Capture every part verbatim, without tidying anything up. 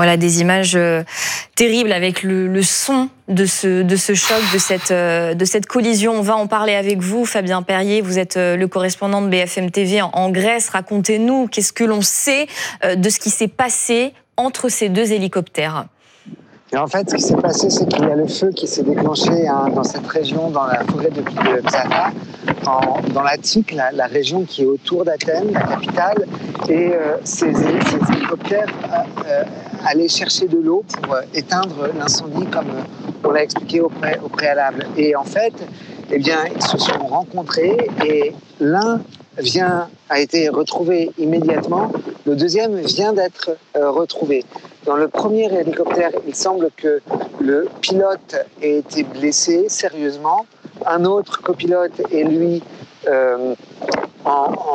Voilà des images euh, terribles avec le, le son de ce, de ce choc, de cette, euh, de cette collision. On va en parler avec vous, Fabien Perrier. Vous êtes euh, le correspondant de B F M T V en, en Grèce. Racontez-nous, qu'est-ce que l'on sait euh, de ce qui s'est passé entre ces deux hélicoptères? Et en fait, ce qui s'est passé, c'est qu'il y a le feu qui s'est déclenché hein, dans cette région, dans la forêt de, de Psara, en, dans l'Attique, la, la région qui est autour d'Athènes, la capitale. Et euh, ces, ces hélicoptères euh, allaient chercher de l'eau pour euh, éteindre l'incendie, comme euh, on l'a expliqué au, pré, au préalable. Et en fait, eh bien, ils se sont rencontrés et l'un vient, a été retrouvé immédiatement, le deuxième vient d'être euh, retrouvé. Dans le premier hélicoptère, il semble que le pilote ait été blessé sérieusement. Un autre copilote est, lui, euh, en,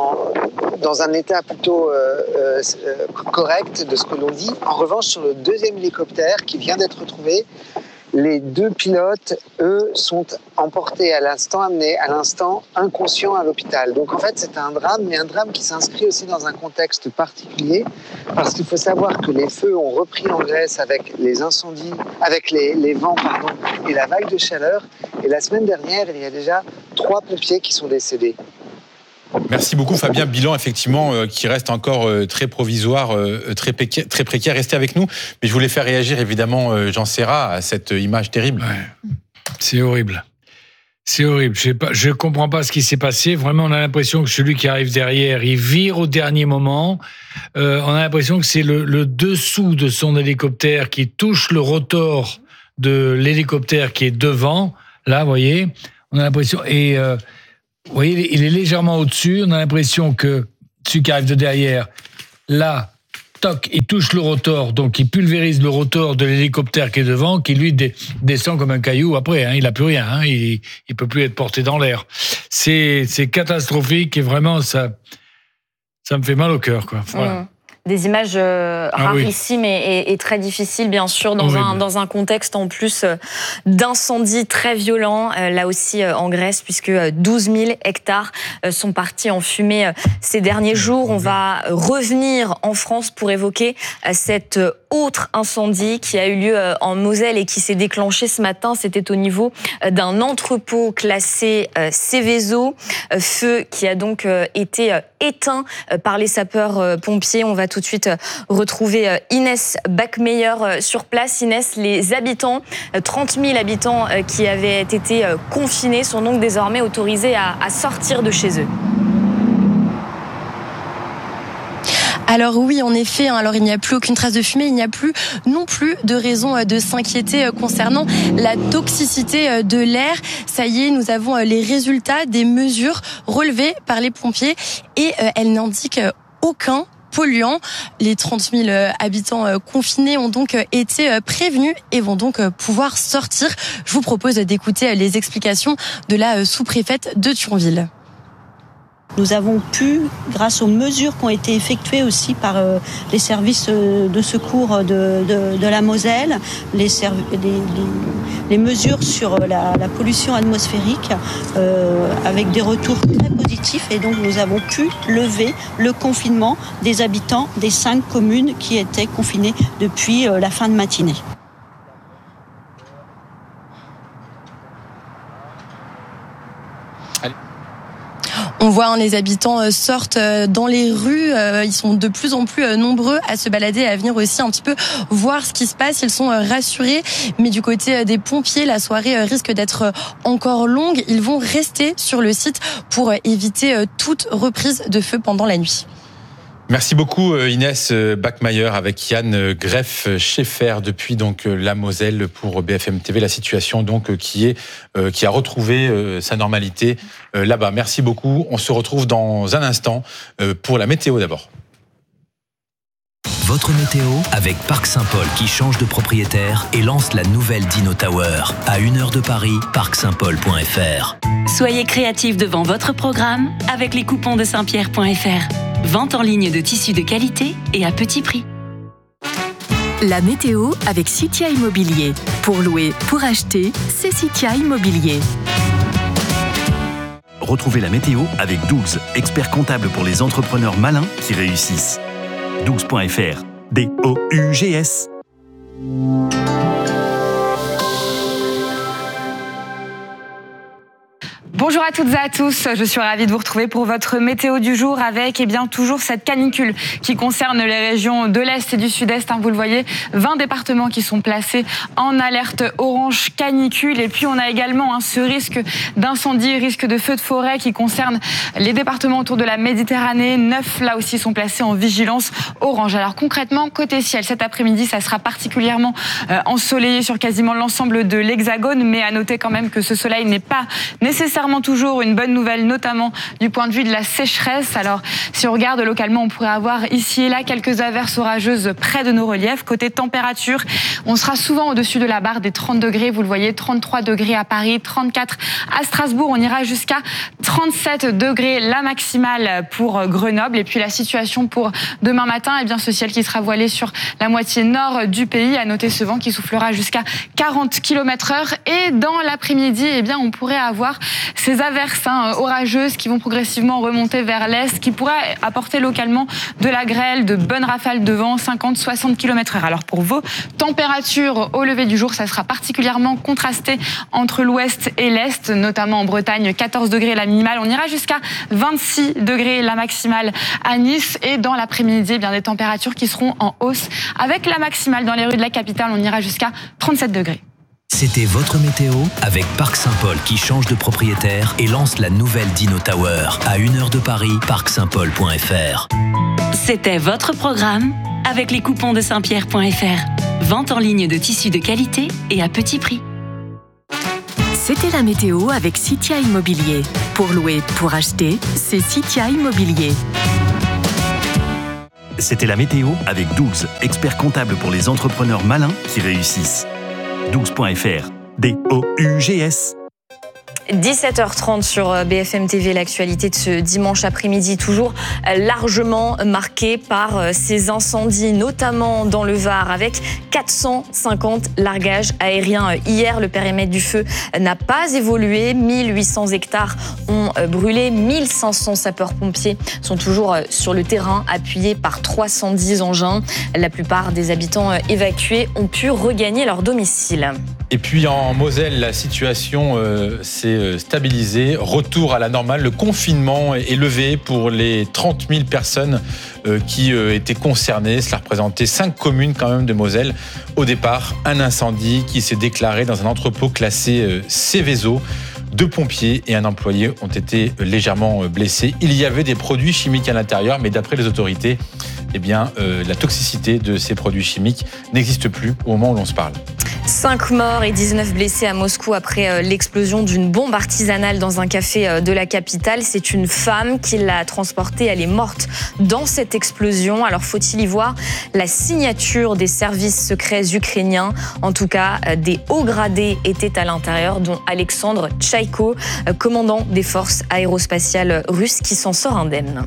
en, dans un état plutôt euh, euh, correct de ce que l'on dit. En revanche, sur le deuxième hélicoptère qui vient d'être retrouvé, les deux pilotes, eux, sont emportés à l'instant, amenés à l'instant inconscients à l'hôpital. Donc en fait, c'est un drame, mais un drame qui s'inscrit aussi dans un contexte particulier, parce qu'il faut savoir que les feux ont repris en Grèce avec les incendies, avec les, les vents, pardon, et la vague de chaleur. Et la semaine dernière, il y a déjà trois pompiers qui sont décédés. Merci beaucoup Fabien. Bilan effectivement euh, qui reste encore euh, très provisoire, euh, très, précaire, très précaire. Restez avec nous. Mais je voulais faire réagir évidemment euh, Jean Serrat à cette image terrible. Ouais. C'est horrible. C'est horrible. Je ne comprends pas ce qui s'est passé. Vraiment, on a l'impression que celui qui arrive derrière, il vire au dernier moment. Euh, on a l'impression que c'est le, le dessous de son hélicoptère qui touche le rotor de l'hélicoptère qui est devant. Là, vous voyez, on a l'impression... Et... Euh, Vous voyez, il est légèrement au-dessus. On a l'impression que celui qui arrive de derrière, là, toc, il touche le rotor, donc il pulvérise le rotor de l'hélicoptère qui est devant, qui lui dé- descend comme un caillou après. Hein, il n'a plus rien. Hein, il ne peut plus être porté dans l'air. C'est, c'est catastrophique et vraiment, ça, ça me fait mal au cœur, quoi. Voilà. Mmh. Des images euh, ah rarissimes oui. et, et, et très difficiles, bien sûr, dans un, dans un contexte en plus euh, d'incendies très violents, euh, là aussi euh, en Grèce, puisque douze mille hectares euh, sont partis en fumée euh, ces derniers jours. On va revenir en France pour évoquer euh, cet autre incendie qui a eu lieu euh, en Moselle et qui s'est déclenché ce matin. C'était au niveau euh, d'un entrepôt classé euh, Seveso, euh, feu qui a donc euh, été euh, éteint euh, par les sapeurs-pompiers. On va tout de suite retrouver Inès Bachmeyer sur place. Inès, les habitants, trente mille habitants qui avaient été confinés sont donc désormais autorisés à, à sortir de chez eux. Alors oui, en effet, alors il n'y a plus aucune trace de fumée, il n'y a plus non plus de raison de s'inquiéter concernant la toxicité de l'air. Ça y est, nous avons les résultats des mesures relevées par les pompiers et elles n'indiquent aucun polluants. Les trente mille habitants confinés ont donc été prévenus et vont donc pouvoir sortir. Je vous propose d'écouter les explications de la sous-préfète de Thionville. Nous avons pu, grâce aux mesures qui ont été effectuées aussi par euh, les services de secours de, de, de la Moselle, les, serv- les, les, les mesures sur la, la pollution atmosphérique, euh, avec des retours très positifs. Et donc nous avons pu lever le confinement des habitants des cinq communes qui étaient confinées depuis euh, la fin de matinée. On voit hein, les habitants sortent dans les rues, ils sont de plus en plus nombreux à se balader, à venir aussi un petit peu voir ce qui se passe. Ils sont rassurés, mais du côté des pompiers, la soirée risque d'être encore longue. Ils vont rester sur le site pour éviter toute reprise de feu pendant la nuit. Merci beaucoup Inès Bachmeyer avec Yann Greff-Scheffer depuis donc la Moselle pour B F M T V. La situation donc qui est qui a retrouvé sa normalité là-bas. Merci beaucoup. On se retrouve dans un instant pour la météo d'abord. Votre météo avec Parc Saint-Paul qui change de propriétaire et lance la nouvelle Dino Tower. À une heure de Paris, parc saint paul point f r. Soyez créatifs devant votre programme avec les coupons de saint pierre point f r. Vente en ligne de tissus de qualité et à petit prix. La météo avec Citia Immobilier. Pour louer, pour acheter, c'est Citia Immobilier. Retrouvez la météo avec Dougs, expert comptable pour les entrepreneurs malins qui réussissent. dougs point f r. D O U G S. Bonjour à toutes et à tous, je suis ravie de vous retrouver pour votre météo du jour avec eh bien, toujours cette canicule qui concerne les régions de l'Est et du Sud-Est. Hein, vous le voyez, vingt départements qui sont placés en alerte orange canicule. Et puis on a également hein, ce risque d'incendie, risque de feu de forêt qui concerne les départements autour de la Méditerranée. Neuf là aussi sont placés en vigilance orange. Alors concrètement, côté ciel, cet après-midi, ça sera particulièrement euh, ensoleillé sur quasiment l'ensemble de l'Hexagone. Mais à noter quand même que ce soleil n'est pas nécessairement toujours une bonne nouvelle, notamment du point de vue de la sécheresse. Alors, si on regarde localement, on pourrait avoir ici et là quelques averses orageuses près de nos reliefs. Côté température, on sera souvent au-dessus de la barre des trente degrés. Vous le voyez, trente-trois degrés à Paris, trente-quatre à Strasbourg. On ira jusqu'à trente-sept degrés, la maximale pour Grenoble. Et puis la situation pour demain matin, eh bien, ce ciel qui sera voilé sur la moitié nord du pays. À noter ce vent qui soufflera jusqu'à quarante kilomètres heure. Et dans l'après-midi, eh bien, on pourrait avoir ces averses hein, orageuses qui vont progressivement remonter vers l'est, qui pourraient apporter localement de la grêle, de bonnes rafales de vent, cinquante à soixante kilomètres heure. Alors pour vos températures au lever du jour, ça sera particulièrement contrasté entre l'ouest et l'est, notamment en Bretagne, quatorze degrés la minimale. On ira jusqu'à vingt-six degrés la maximale à Nice. Et dans l'après-midi, eh bien des températures qui seront en hausse. Avec la maximale dans les rues de la capitale, on ira jusqu'à trente-sept degrés. C'était votre météo avec Parc Saint-Paul qui change de propriétaire et lance la nouvelle Dino Tower à une heure de Paris, parc saint paul point f r. C'était votre programme avec les coupons de saint pierre point f r. Vente en ligne de tissus de qualité et à petit prix. C'était la météo avec Citia Immobilier. Pour louer, pour acheter, c'est Citia Immobilier. C'était la météo avec Dougs, expert comptable pour les entrepreneurs malins qui réussissent. dougs point f r, D O U G S. dix-sept heures trente sur B F M T V, l'actualité de ce dimanche après-midi, toujours largement marquée par ces incendies, notamment dans le Var, avec quatre cent cinquante largages aériens. Hier, le périmètre du feu n'a pas évolué. mille huit cents hectares ont brûlé. mille cinq cents sapeurs-pompiers sont toujours sur le terrain, appuyés par trois cent dix engins. La plupart des habitants évacués ont pu regagner leur domicile. Et puis en Moselle, la situation euh, s'est stabilisée. Retour à la normale. Le confinement est levé pour les trente mille personnes euh, qui euh, étaient concernées. Cela représentait cinq communes quand même de Moselle. Au départ, un incendie qui s'est déclaré dans un entrepôt classé euh, Céveso. Deux pompiers et un employé ont été légèrement blessés. Il y avait des produits chimiques à l'intérieur, mais d'après les autorités, eh bien, euh, la toxicité de ces produits chimiques n'existe plus au moment où l'on se parle. cinq morts et dix-neuf blessés à Moscou après l'explosion d'une bombe artisanale dans un café de la capitale. C'est une femme qui l'a transportée. Elle est morte dans cette explosion. Alors faut-il y voir la signature des services secrets ukrainiens? En tout cas, des hauts gradés étaient à l'intérieur, dont Alexandre Tchaïko, commandant des forces aérospatiales russes, qui s'en sort indemne.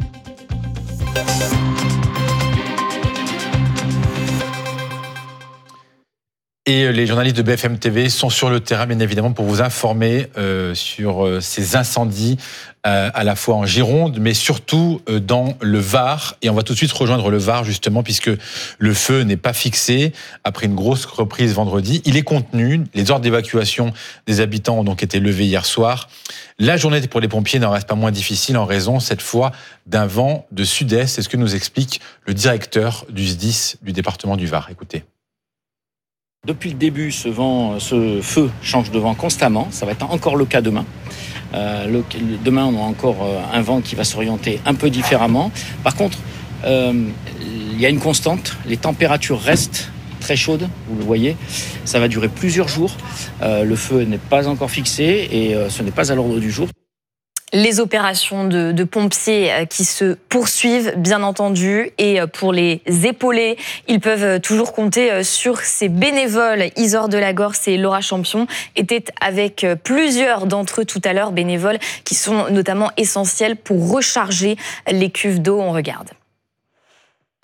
Et les journalistes de B F M T V sont sur le terrain, bien évidemment, pour vous informer euh, sur euh, ces incendies, euh, à la fois en Gironde, mais surtout euh, dans le Var. Et on va tout de suite rejoindre le Var, justement, puisque le feu n'est pas fixé. Après une grosse reprise vendredi, il est contenu. Les ordres d'évacuation des habitants ont donc été levés hier soir. La journée pour les pompiers n'en reste pas moins difficile en raison, cette fois, d'un vent de sud-est. C'est ce que nous explique le directeur du S D I S du département du Var. Écoutez. Depuis le début, ce vent, ce feu change de vent constamment. Ça va être encore le cas demain. Euh, le, demain, on a encore un vent qui va s'orienter un peu différemment. Par contre, euh, il y a une constante. Les températures restent très chaudes, vous le voyez. Ça va durer plusieurs jours. Euh, le feu n'est pas encore fixé et euh, ce n'est pas à l'ordre du jour. Les opérations de, de pompiers qui se poursuivent, bien entendu, et pour les épauler, ils peuvent toujours compter sur ces bénévoles. Isor Delagorce et Laura Champion étaient avec plusieurs d'entre eux tout à l'heure, bénévoles qui sont notamment essentiels pour recharger les cuves d'eau. On regarde.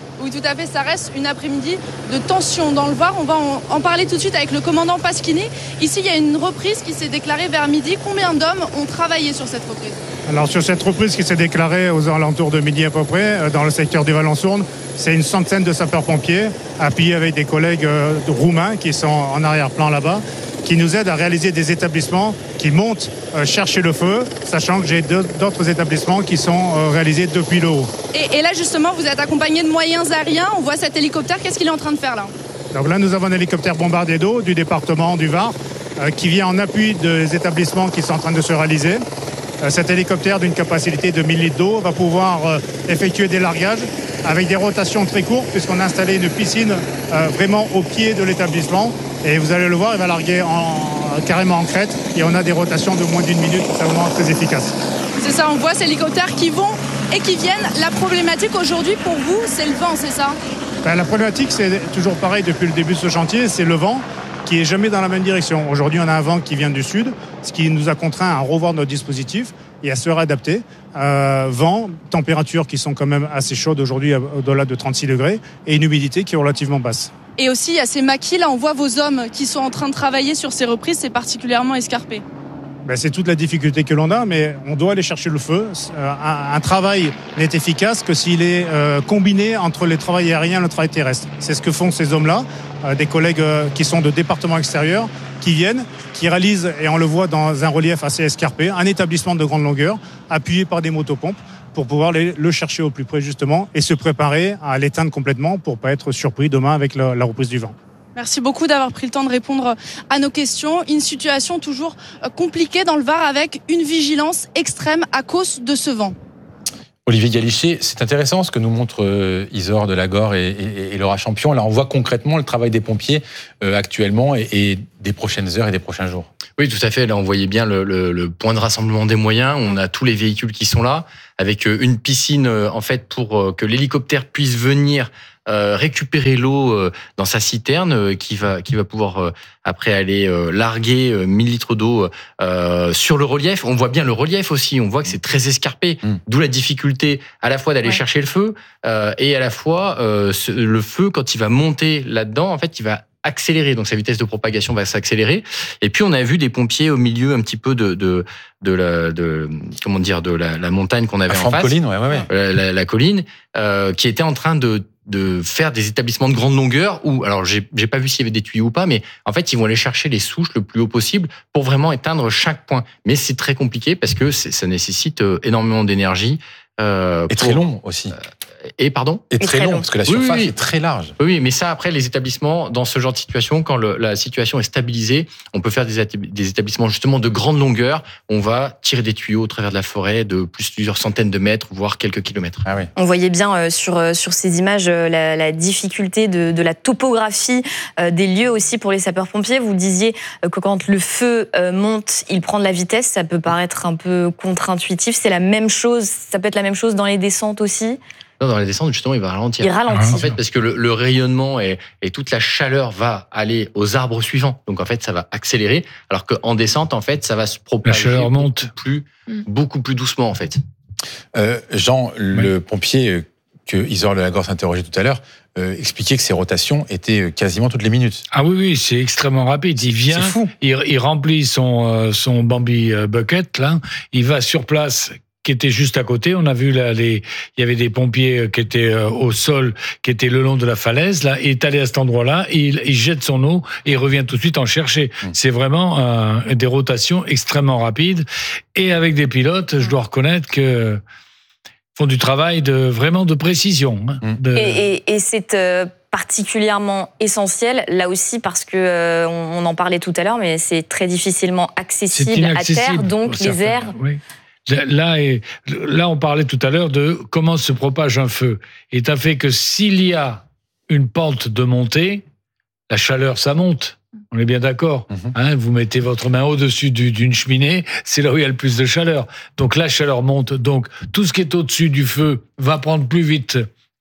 Oui, tout à fait. Ça reste une après-midi de tension dans le Var. On va en, en parler tout de suite avec le commandant Pasquini. Ici, il y a une reprise qui s'est déclarée vers midi. Combien d'hommes ont travaillé sur cette reprise ? Alors, sur cette reprise qui s'est déclarée aux alentours de midi à peu près, dans le secteur du Valensourne, c'est une centaine de sapeurs-pompiers, appuyés avec des collègues euh, roumains qui sont en arrière-plan là-bas, qui nous aident à réaliser des établissements qui montent euh, chercher le feu, sachant que j'ai d'autres établissements qui sont euh, réalisés depuis le haut. Et, et là, justement, vous êtes accompagné de moyens aériens. On voit cet hélicoptère. Qu'est-ce qu'il est en train de faire là ? Donc là, nous avons un hélicoptère bombardier d'eau du département du Var euh, qui vient en appui des établissements qui sont en train de se réaliser. Euh, cet hélicoptère d'une capacité de mille litres d'eau va pouvoir euh, effectuer des largages avec des rotations très courtes puisqu'on a installé une piscine euh, vraiment au pied de l'établissement. Et vous allez le voir, il va larguer en, carrément en crête et on a des rotations de moins d'une minute, c'est vraiment très efficace. C'est ça, on voit ces hélicoptères qui vont et qui viennent. La problématique aujourd'hui pour vous, c'est le vent, c'est ça ? Ben, la problématique, c'est toujours pareil depuis le début de ce chantier, c'est le vent qui est jamais dans la même direction. Aujourd'hui, on a un vent qui vient du sud, ce qui nous a contraint à revoir notre dispositif et à se réadapter. Euh, vent, températures qui sont quand même assez chaudes aujourd'hui, au-delà de trente-six degrés, et une humidité qui est relativement basse. Et aussi, il y a ces maquis, là, on voit vos hommes qui sont en train de travailler sur ces reprises, c'est particulièrement escarpé. Ben, c'est toute la difficulté que l'on a, mais on doit aller chercher le feu. Un, un travail n'est efficace que s'il est euh, combiné entre les travails aériens et le travail terrestre. C'est ce que font ces hommes-là, euh, des collègues euh, qui sont de départements extérieurs, qui viennent, qui réalisent, et on le voit dans un relief assez escarpé, un établissement de grande longueur, appuyé par des motopompes, pour pouvoir les, le chercher au plus près justement, et se préparer à l'éteindre complètement pour ne pas être surpris demain avec la, la reprise du vent. Merci beaucoup d'avoir pris le temps de répondre à nos questions. Une situation toujours compliquée dans le Var avec une vigilance extrême à cause de ce vent. Olivier Galichet, c'est intéressant ce que nous montre euh, Isor Delagor et, et, et Laura Champion. Là, on voit concrètement le travail des pompiers euh, actuellement et, et des prochaines heures et des prochains jours. Oui, tout à fait. Là, on voyait bien le, le, le point de rassemblement des moyens. On a tous les véhicules qui sont là, avec une piscine en fait pour que l'hélicoptère puisse venir euh, récupérer l'eau euh, dans sa citerne, euh, qui va qui va pouvoir euh, après aller euh, larguer euh, mille litres d'eau euh, sur le relief. On voit bien le relief aussi. On voit que c'est très escarpé, mmh. d'où la difficulté à la fois d'aller ouais. chercher le feu euh, et à la fois euh, ce, le feu quand il va monter là-dedans, en fait, il va accélérer, donc sa vitesse de propagation va s'accélérer. Et puis on a vu des pompiers au milieu un petit peu de de de la de comment dire de la, la montagne qu'on avait en face, colline, ouais, ouais, ouais. La, la, la colline, euh, qui était en train de de faire des établissements de grande longueur où, alors j'ai j'ai pas vu s'il y avait des tuyaux ou pas, mais en fait ils vont aller chercher les souches le plus haut possible pour vraiment éteindre chaque point. Mais c'est très compliqué parce que ça nécessite énormément d'énergie. Euh, et pour, très long aussi. Euh, et pardon Et très, très long, long, parce que la surface oui, oui. est très large. Oui, mais ça, après, les établissements, dans ce genre de situation, quand le, la situation est stabilisée, on peut faire des, des établissements justement de grande longueur. On va tirer des tuyaux au travers de la forêt de plusieurs centaines de mètres, voire quelques kilomètres. Ah oui. On voyait bien euh, sur, euh, sur ces images euh, la, la difficulté de, de la topographie euh, des lieux aussi pour les sapeurs-pompiers. Vous disiez euh, que quand le feu euh, monte, il prend de la vitesse. Ça peut paraître un peu contre-intuitif. C'est la même chose. Ça peut être la même chose dans les descentes aussi. Non, dans les descentes, justement, il va ralentir. Il ralentit. En fait, parce que le, le rayonnement et, et toute la chaleur va aller aux arbres suivants. Donc, en fait, ça va accélérer. Alors qu'en descente, en fait, ça va se propager. La chaleur monte. Plus, beaucoup plus doucement, en fait. Euh, Jean, le oui. pompier que Isor Delagor s'interrogeait tout à l'heure, euh, expliquait que ces rotations étaient quasiment toutes les minutes. Ah oui, oui, c'est extrêmement rapide. Il vient, c'est fou. Il, il remplit son, euh, son Bambi bucket, là. Il va sur place, qui était juste à côté. On a vu là, les, il y avait des pompiers qui étaient euh, au sol, qui étaient le long de la falaise. Là, il est allé à cet endroit-là, il, il jette son eau et il revient tout de suite en chercher. Mmh. C'est vraiment euh, des rotations extrêmement rapides et avec des pilotes, je dois reconnaître que font du travail de vraiment de précision. Hein, mmh. de... Et, et, et c'est euh... particulièrement essentiel, là aussi parce que euh, on en parlait tout à l'heure, mais c'est très difficilement accessible à terre, donc les airs. Oui. Là, et, là, on parlait tout à l'heure de comment se propage un feu. Et t'as fait que s'il y a une pente de montée, la chaleur, ça monte. On est bien d'accord. Mm-hmm. Hein, vous mettez votre main au-dessus du, d'une cheminée, c'est là où il y a le plus de chaleur. Donc la chaleur monte. Donc tout ce qui est au-dessus du feu va prendre plus vite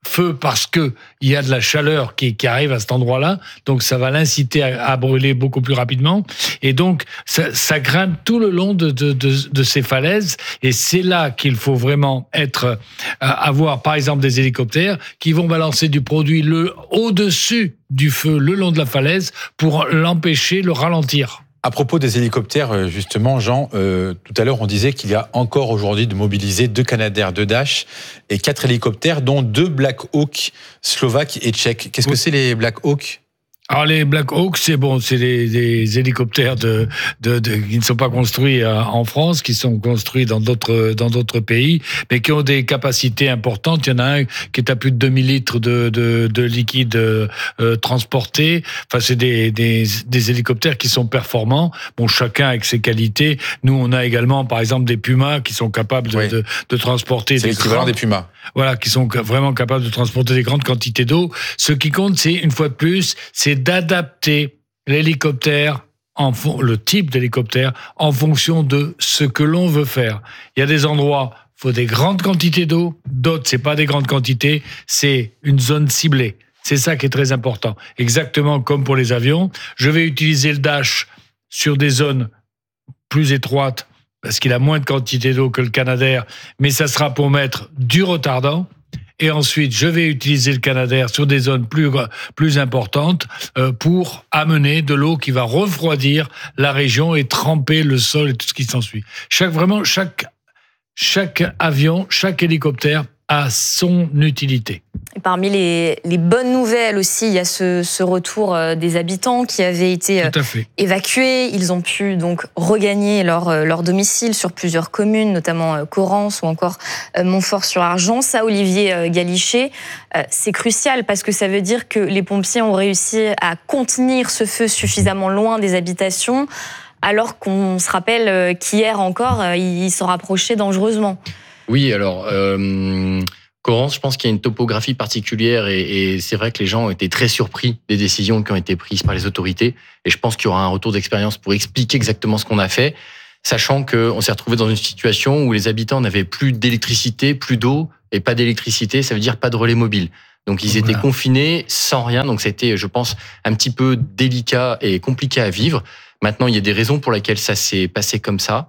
feu parce que il y a de la chaleur qui, qui arrive à cet endroit-là, donc ça va l'inciter à, à brûler beaucoup plus rapidement, et donc ça, ça grimpe tout le long de, de, de, de ces falaises, et c'est là qu'il faut vraiment être, euh, avoir par exemple des hélicoptères qui vont balancer du produit le au-dessus du feu, le long de la falaise, pour l'empêcher, le ralentir. À propos des hélicoptères, justement, Jean, euh, tout à l'heure, on disait qu'il y a encore aujourd'hui de mobiliser deux Canadair, deux Dash et quatre hélicoptères, dont deux Black Hawk slovaques et tchèques. Qu'est-ce que c'est les Black Hawk ? Alors les Black Hawk, c'est bon, c'est des, des hélicoptères de, de, de, qui ne sont pas construits en France, qui sont construits dans d'autres dans d'autres pays, mais qui ont des capacités importantes. Il y en a un qui est à plus de deux mille litres de, de, de liquide euh, transporté. Enfin, c'est des, des, des hélicoptères qui sont performants. Bon, chacun avec ses qualités. Nous, on a également, par exemple, des Pumas qui sont capables de, oui. de, de transporter. C'est des l'équivalent grandes, des Pumas. Voilà, qui sont vraiment capables de transporter des grandes quantités d'eau. Ce qui compte, c'est une fois de plus, c'est d'adapter l'hélicoptère, en fo- le type d'hélicoptère, en fonction de ce que l'on veut faire. Il y a des endroits, il faut des grandes quantités d'eau, d'autres, c'est pas des grandes quantités, c'est une zone ciblée. C'est ça qui est très important. Exactement comme pour les avions. Je vais utiliser le Dash sur des zones plus étroites, parce qu'il a moins de quantité d'eau que le Canadair, mais ça sera pour mettre du retardant. Et ensuite, je vais utiliser le Canadair sur des zones plus, plus importantes euh, pour amener de l'eau qui va refroidir la région et tremper le sol et tout ce qui s'ensuit. Chaque, vraiment, chaque, chaque avion, chaque hélicoptère a son utilité. Et parmi les, les bonnes nouvelles aussi, il y a ce, ce retour des habitants qui avaient été évacués. Ils ont pu donc regagner leur, leur domicile sur plusieurs communes, notamment Correns ou encore Montfort-sur-Argent. Ça, Olivier Galichet, c'est crucial parce que ça veut dire que les pompiers ont réussi à contenir ce feu suffisamment loin des habitations, alors qu'on se rappelle qu'hier encore, ils s'en rapprochaient dangereusement. Oui, alors, euh, Correns, je pense qu'il y a une topographie particulière et, et c'est vrai que les gens ont été très surpris des décisions qui ont été prises par les autorités. Et je pense qu'il y aura un retour d'expérience pour expliquer exactement ce qu'on a fait, sachant qu'on s'est retrouvé dans une situation où les habitants n'avaient plus d'électricité, plus d'eau et pas d'électricité, ça veut dire pas de relais mobile. Donc ils étaient voilà. confinés sans rien, donc c'était, je pense, un petit peu délicat et compliqué à vivre. Maintenant, il y a des raisons pour lesquelles ça s'est passé comme ça.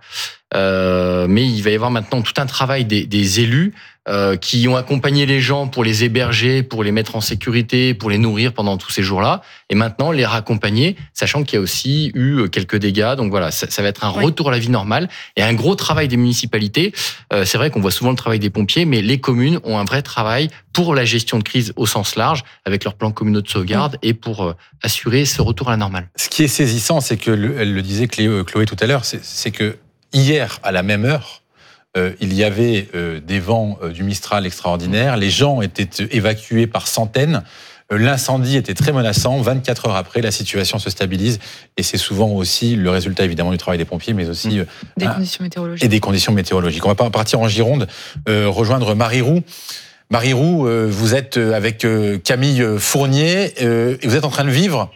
Euh, mais il va y avoir maintenant tout un travail des, des élus euh, qui ont accompagné les gens pour les héberger, pour les mettre en sécurité, pour les nourrir pendant tous ces jours-là. Et maintenant, les raccompagner, sachant qu'il y a aussi eu quelques dégâts. Donc voilà, ça, ça va être un oui. retour à la vie normale et un gros travail des municipalités. Euh, c'est vrai qu'on voit souvent le travail des pompiers, mais les communes ont un vrai travail pour la gestion de crise au sens large, avec leurs plans communaux de sauvegarde oui. et pour euh, assurer ce retour à la normale. Ce qui est saisissant, c'est que, le, elle le disait Chloé tout à l'heure, c'est, c'est que hier, à la même heure, euh, il y avait euh, des vents euh, du Mistral extraordinaires. Les gens étaient évacués par centaines. Euh, l'incendie était très menaçant. vingt-quatre heures après, la situation se stabilise. Et c'est souvent aussi le résultat, évidemment, du travail des pompiers, mais aussi euh, des un, conditions météorologiques. Et des conditions météorologiques. On va partir en Gironde, euh, rejoindre Marie Roux. Marie Roux, euh, vous êtes avec euh, Camille Fournier euh, et vous êtes en train de vivre...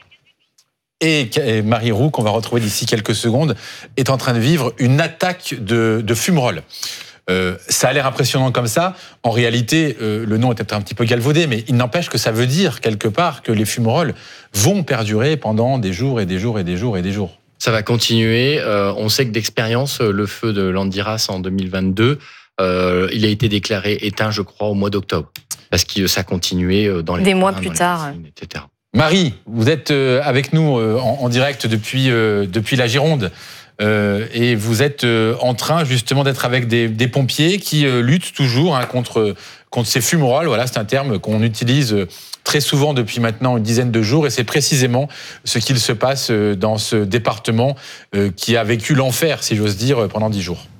Et Marie Roux, qu'on va retrouver d'ici quelques secondes, est en train de vivre une attaque de, de fumerolles. Euh, ça a l'air impressionnant comme ça. En réalité, euh, le nom est peut-être un petit peu galvaudé, mais il n'empêche que ça veut dire, quelque part, que les fumerolles vont perdurer pendant des jours et des jours et des jours et des jours. Ça va continuer. Euh, on sait que d'expérience, le feu de Landiras en deux mille vingt-deux, euh, il a été déclaré éteint, je crois, au mois d'octobre. Parce que ça continuait dans les... Des mois plus tard. Piscines, et cetera. Marie, vous êtes avec nous en, en direct depuis, euh, depuis la Gironde euh, et vous êtes en train justement d'être avec des, des pompiers qui euh, luttent toujours hein, contre, contre ces fumerolles. Voilà, c'est un terme qu'on utilise très souvent depuis maintenant une dizaine de jours et c'est précisément ce qu'il se passe dans ce département euh, qui a vécu l'enfer, si j'ose dire, pendant dix jours.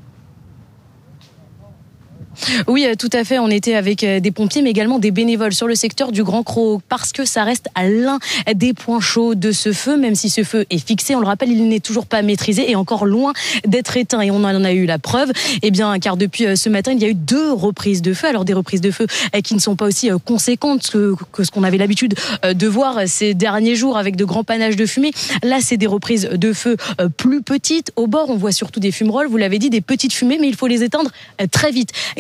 Oui, tout à fait. On était avec des pompiers, mais également des bénévoles sur le secteur du Grand Crau, parce que ça reste à l'un des points chauds de ce feu, même si ce feu est fixé. On le rappelle, il n'est toujours pas maîtrisé et encore loin d'être éteint. Et on en a eu la preuve, eh bien, car depuis ce matin, il y a eu deux reprises de feu. Alors des reprises de feu qui ne sont pas aussi conséquentes que, que ce qu'on avait l'habitude de voir ces derniers jours avec de grands panaches de fumée. Là, c'est des reprises de feu plus petites. Au bord, on voit surtout des fumerolles. Vous l'avez dit, des petites fumées, mais il faut les éteindre très vite,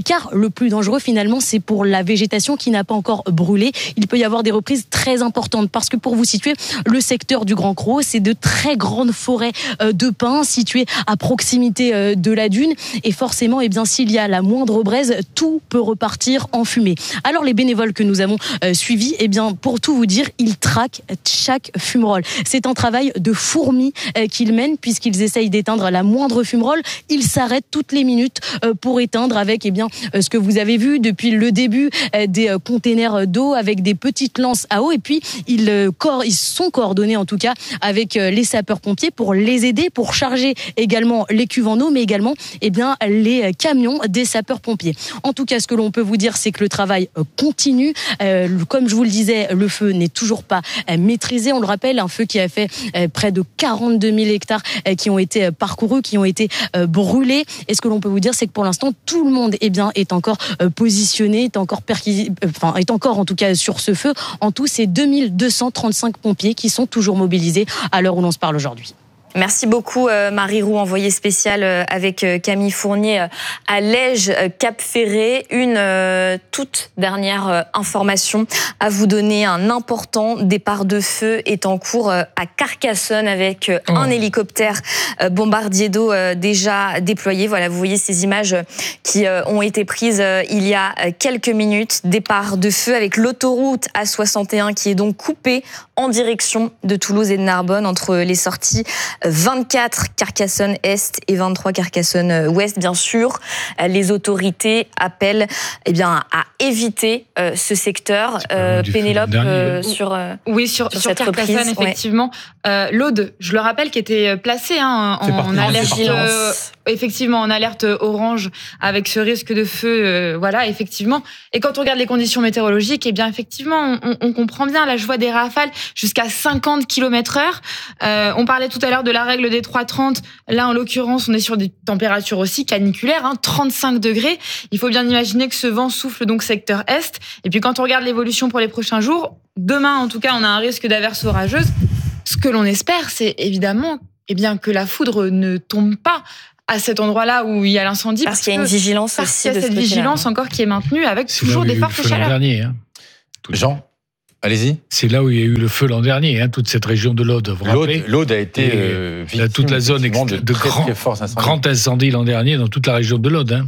l'écart le plus dangereux finalement, c'est pour la végétation qui n'a pas encore brûlé. Il peut y avoir des reprises très importantes parce que pour vous situer, le secteur du Grand Crau, c'est de très grandes forêts de pins situées à proximité de la dune et forcément, eh bien, s'il y a la moindre braise, tout peut repartir en fumée. Alors les bénévoles que nous avons euh, suivis, eh bien, pour tout vous dire, ils traquent chaque fumerole. C'est un travail de fourmi euh, qu'ils mènent puisqu'ils essayent d'éteindre la moindre fumerole. Ils s'arrêtent toutes les minutes euh, pour éteindre avec eh bien, euh, ce que vous avez vu depuis le début, euh, des euh, containers d'eau avec des petites lances à eau et puis ils, euh, cor- ils sont coordonnés en tout cas avec euh, les sapeurs-pompiers pour les aider, pour charger également les cuves en eau mais également eh bien, les camions des sapeurs-pompiers. En tout cas, ce que l'on peut vous dire, c'est que le travail continue. Euh, comme je vous le disais, le feu n'est toujours pas maîtrisé. On le rappelle, un feu qui a fait près de quarante-deux mille hectares qui ont été parcourus, qui ont été brûlés. Et ce que l'on peut vous dire, c'est que pour l'instant, tout le monde eh bien, est encore positionné, est encore, perquis... enfin, est encore en tout cas sur ce feu. En tout, c'est deux mille deux cent trente-cinq pompiers qui sont toujours mobilisés à l'heure où l'on se parle aujourd'hui. Merci beaucoup Marie Roux, envoyée spéciale avec Camille Fournier à Lège, Cap Ferré. Une euh, toute dernière information à vous donner. Un important départ de feu est en cours à Carcassonne avec oh. un hélicoptère bombardier d'eau déjà déployé. Voilà, vous voyez ces images qui ont été prises il y a quelques minutes. Départ de feu avec l'autoroute A soixante et un qui est donc coupée en direction de Toulouse et de Narbonne entre les sorties vingt-quatre Carcassonne-Est et vingt-trois Carcassonne-Ouest. Bien sûr, les autorités appellent eh bien, à éviter euh, ce secteur. Euh, Pénélope, euh, sur, euh, oui, sur, sur, sur Carcassonne, reprise, effectivement. Ouais. Euh, L'Aude, je le rappelle, qui était placée hein, en, en alerte, euh, effectivement, en alerte orange avec ce risque de feu. Euh, voilà, effectivement. Et quand on regarde les conditions météorologiques, eh bien, effectivement, on, on comprend bien. Là, je vois des rafales jusqu'à cinquante kilomètres heure. Euh, on parlait tout à l'heure de la règle des trois trente. Là, en l'occurrence, on est sur des températures aussi caniculaires, hein, trente-cinq degrés. Il faut bien imaginer que ce vent souffle donc secteur est. Et puis, quand on regarde l'évolution pour les prochains jours, demain, en tout cas, on a un risque d'averse orageuse. Ce que l'on espère, c'est évidemment eh bien, que la foudre ne tombe pas à cet endroit-là où il y a l'incendie. Parce, parce qu'il y a une vigilance parce aussi. Parce qu'il y a cette vigilance encore qui est maintenue avec c'est toujours des fortes chaleurs. Dernier, hein. Jean, allez-y. C'est là où il y a eu le feu l'an dernier, hein, toute cette région de l'Aude. L'Aude a été euh, victime toute la zone de, de très, grand, très grand incendie l'an dernier dans toute la région de l'Aude. Hein.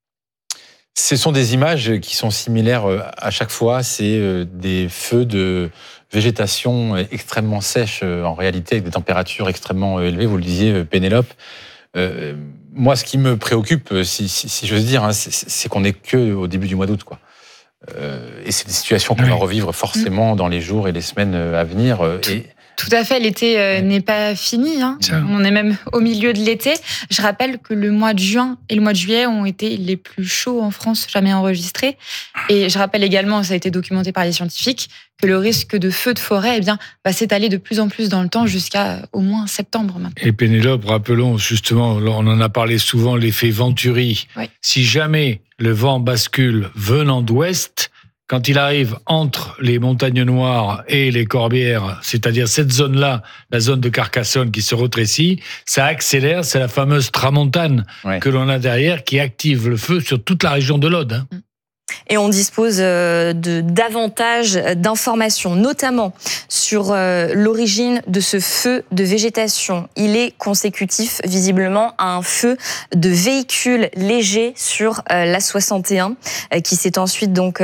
Ce sont des images qui sont similaires à chaque fois. C'est des feux de végétation extrêmement sèche en réalité, avec des températures extrêmement élevées. Vous le disiez, Pénélope. Euh, moi, ce qui me préoccupe, si, si, si j'ose dire, hein, c'est, c'est qu'on n'est qu'au début du mois d'août, quoi. Euh, et c'est des situations qu'on oui. va revivre forcément dans les jours et les semaines à venir. Et tout à fait, l'été euh, n'est pas fini. Hein. On est même au milieu de l'été. Je rappelle que le mois de juin et le mois de juillet ont été les plus chauds en France jamais enregistrés. Et je rappelle également, ça a été documenté par les scientifiques, que le risque de feu de forêt eh bien, va s'étaler de plus en plus dans le temps jusqu'à au moins septembre maintenant. Et Pénélope, rappelons justement, on en a parlé souvent, l'effet Venturi. Oui. Si jamais le vent bascule venant d'ouest, quand il arrive entre les montagnes noires et les Corbières, c'est-à-dire cette zone-là, la zone de Carcassonne qui se rétrécit, ça accélère, c'est la fameuse tramontane ouais. que l'on a derrière qui active le feu sur toute la région de l'Aude. Hein. Et on dispose de davantage d'informations, notamment sur l'origine de ce feu de végétation. Il est consécutif, visiblement, à un feu de véhicule léger sur l'A soixante et un, qui s'est ensuite donc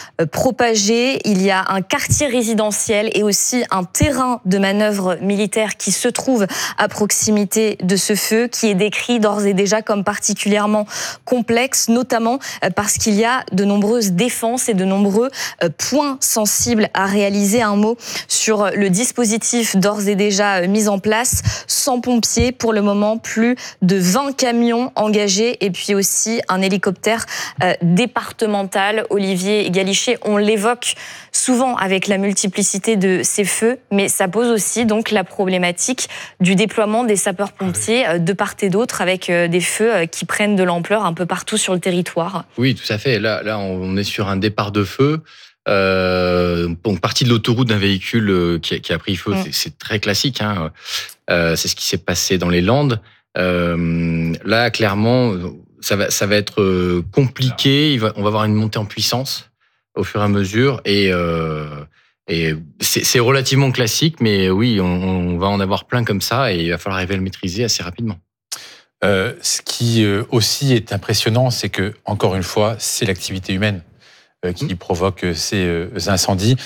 propagé. Il y a un quartier résidentiel et aussi un terrain de manœuvre militaire qui se trouve à proximité de ce feu, qui est décrit d'ores et déjà comme particulièrement complexe, notamment parce qu'il y a de nombreuses défenses et de nombreux points sensibles à réaliser. Un mot sur le dispositif d'ores et déjà mis en place. cent pompiers pour le moment, plus de vingt camions engagés et puis aussi un hélicoptère départemental. Olivier Galichet, on l'évoque souvent avec la multiplicité de ces feux, mais ça pose aussi donc la problématique du déploiement des sapeurs-pompiers de part et d'autre avec des feux qui prennent de l'ampleur un peu partout sur le territoire. Oui, tout à fait. Là, là on est sur un départ de feu. Euh, donc, partie de l'autoroute d'un véhicule qui a, qui a pris feu, mmh. c'est, c'est très classique. Hein. Euh, c'est ce qui s'est passé dans les Landes. Euh, là, clairement, ça va, ça va être compliqué. Il va, on va avoir une montée en puissance au fur et à mesure, et, euh, et c'est, c'est relativement classique, mais oui, on, on va en avoir plein comme ça, et il va falloir arriver à le maîtriser assez rapidement. Euh, ce qui euh, aussi est impressionnant, c'est que, encore une fois, c'est l'activité humaine euh, qui mmh. provoque ces euh, incendies.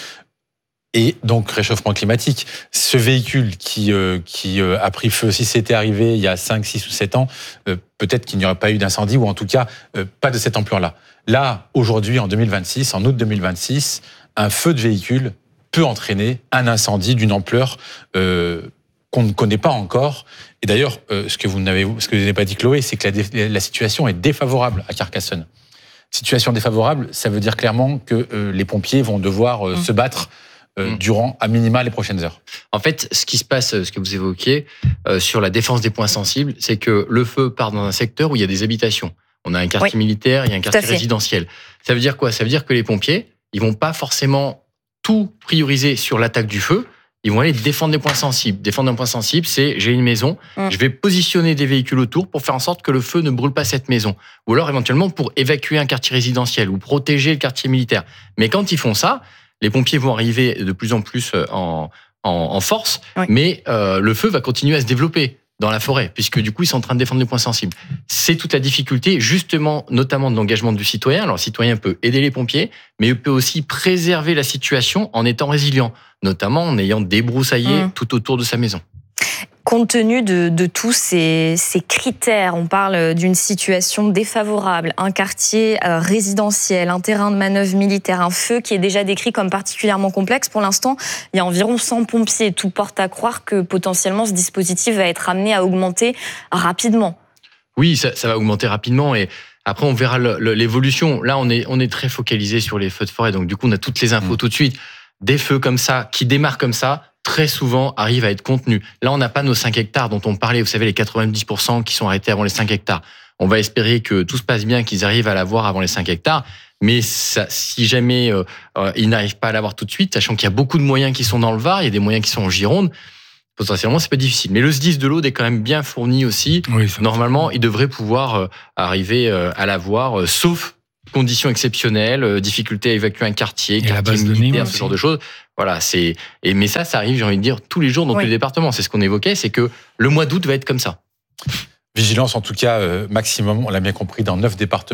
Et donc, réchauffement climatique. Ce véhicule qui, euh, qui euh, a pris feu, si c'était arrivé il y a cinq, six ou sept ans, euh, peut-être qu'il n'y aurait pas eu d'incendie, ou en tout cas, euh, pas de cette ampleur-là. Là, aujourd'hui, en deux mille vingt-six, en août deux mille vingt-six, un feu de véhicule peut entraîner un incendie d'une ampleur euh, qu'on ne connaît pas encore. Et d'ailleurs, euh, ce que vous n'avez, ce que vous n'avez pas dit, Chloé, c'est que la, la situation est défavorable à Carcassonne. Situation défavorable, ça veut dire clairement que euh, les pompiers vont devoir euh, mmh. se battre Euh, durant à minima les prochaines heures. En fait, ce qui se passe, ce que vous évoquiez euh, sur la défense des points sensibles, c'est que le feu part dans un secteur où il y a des habitations. On a un quartier oui. militaire, il y a un quartier résidentiel. Ça veut dire quoi ? Ça veut dire que les pompiers, ils vont pas forcément tout prioriser sur l'attaque du feu. Ils vont aller défendre des points sensibles. Défendre un point sensible, c'est j'ai une maison, mmh. je vais positionner des véhicules autour pour faire en sorte que le feu ne brûle pas cette maison. Ou alors éventuellement pour évacuer un quartier résidentiel ou protéger le quartier militaire. Mais quand ils font ça, les pompiers vont arriver de plus en plus en, en, en force, oui. mais euh, le feu va continuer à se développer dans la forêt, puisque du coup, ils sont en train de défendre les points sensibles. C'est toute la difficulté, justement, notamment de l'engagement du citoyen. Alors, le citoyen peut aider les pompiers, mais il peut aussi préserver la situation en étant résilient, notamment en ayant débroussaillé mmh. tout autour de sa maison. Compte tenu de, de tous ces, ces critères, on parle d'une situation défavorable, un quartier euh, résidentiel, un terrain de manœuvre militaire, un feu qui est déjà décrit comme particulièrement complexe. Pour l'instant, il y a environ cent pompiers. Tout porte à croire que potentiellement ce dispositif va être amené à augmenter rapidement. Oui, ça, ça va augmenter rapidement, et après on verra le, le, l'évolution. Là, on est, on est très focalisé sur les feux de forêt, donc du coup on a toutes les infos mmh. tout de suite. Des feux comme ça, qui démarrent comme ça, très souvent arrivent à être contenus. Là, on n'a pas nos cinq hectares dont on parlait, vous savez, les quatre-vingt-dix pour cent qui sont arrêtés avant les cinq hectares. On va espérer que tout se passe bien, qu'ils arrivent à l'avoir avant les cinq hectares, mais ça, si jamais euh, euh, ils n'arrivent pas à l'avoir tout de suite, sachant qu'il y a beaucoup de moyens qui sont dans le Var, il y a des moyens qui sont en Gironde, potentiellement, c'est pas difficile. Mais le S D I S de l'Aude est quand même bien fourni aussi. Oui, normalement, il devrait pouvoir euh, arriver euh, à l'avoir, euh, sauf conditions exceptionnelles, euh, difficulté à évacuer un quartier, quartier militaire, ce genre de choses. Voilà, c'est. Et mais ça, ça arrive, j'ai envie de dire, tous les jours dans oui. tous les départements. C'est ce qu'on évoquait, c'est que le mois d'août va être comme ça. Vigilance, en tout cas, euh, maximum, on l'a bien compris, dans neuf départements.